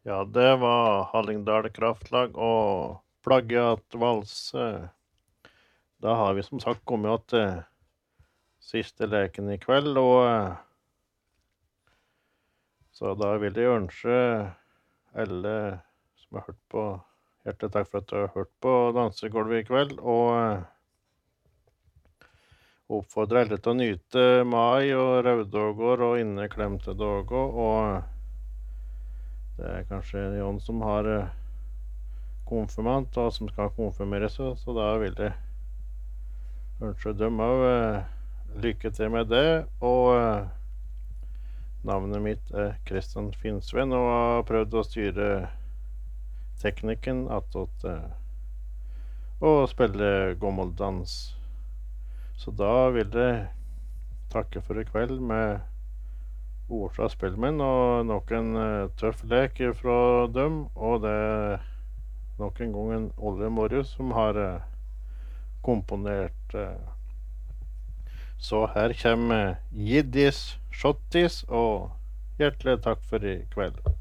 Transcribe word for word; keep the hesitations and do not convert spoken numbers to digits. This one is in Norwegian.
Ja, det var Hallingdal Kraftlag og Plagiat-valse. Da har vi som sagt kommet att til siste leken i kveld, og eh, så da vil jeg ønske alle som har hørt på, hjertelig takk for at du har hørt på dansegulvet i kveld, og eh, oppfordre alle til å nyte mai og røddager og inneklemte dager, og det er kanskje noen som har eh, konfirmant og som skal konfirmere seg, så da vil jeg ønske dem også eh, lykke til med det, og eh, navnet mitt er Kristian Finnsven, og har prøvd å styre teknikken attåt eh, og spille gommeldans. Så da vil jeg takke for i kveld med ord fra spillmenn, og nok en eh, tøff lek fra dem, og det er nok en gang en Olle Morris som har eh, komponert. Eh. Så her kommer Jiddis Shottis, og hjertelig takk for i kveld.